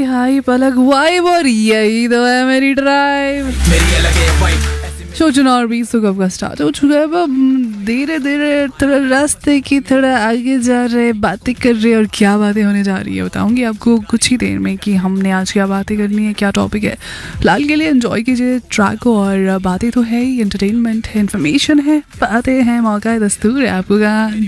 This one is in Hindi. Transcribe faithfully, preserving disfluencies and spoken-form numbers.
हाई पलक वाइब और यही तो है मेरी ड्राइव। शो चुनाव बीस तो कब का स्टार्ट हो चुका है। अब धीरे धीरे थोड़ा रास्ते की थोड़ा आगे जा रहे, बातें कर रहे, और क्या बातें होने जा रही है बताऊंगी आपको कुछ ही देर में कि हमने आज क्या बातें करनी है, क्या टॉपिक है। फिलहाल के लिए एंजॉय कीजिए ट्रैक को, और बातें तो है ही, एंटरटेनमेंट है, इन्फॉर्मेशन है, बातें हैं, मौका है, दस्तूर है आपको कहाँ